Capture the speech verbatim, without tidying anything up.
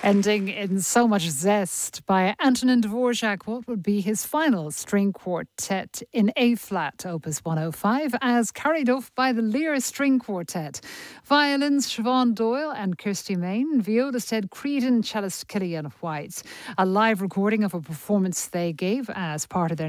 Ending in so much zest by Antonin Dvorak, what would be his final string quartet in A-flat, Opus one oh five, as carried off by the Lear String Quartet. Violins Siobhan Doyle and Kirsty Main, violist Ted Creedon, cellist Killian White. A live recording of a performance they gave as part of their